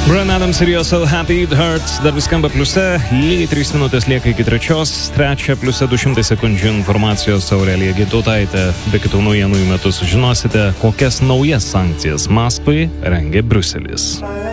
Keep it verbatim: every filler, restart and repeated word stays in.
Bryan Adams ir jo So Happy It Hurts dar vis skamba pliuse, lygiai trys minutės lieka iki trečios, trečia pliuse du šimtai sekundžių informacijos Aurelija Gitautaitė. Be kitų naujienų į metus sužinosite, kokias naujas sankcijas Maskvai rengia Briuselis.